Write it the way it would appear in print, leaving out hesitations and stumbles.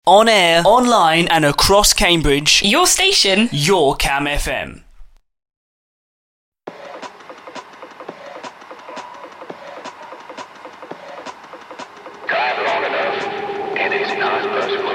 On air, online and across Cambridge. Your station. Your Cam FM. Drive long enough, and it's not possible.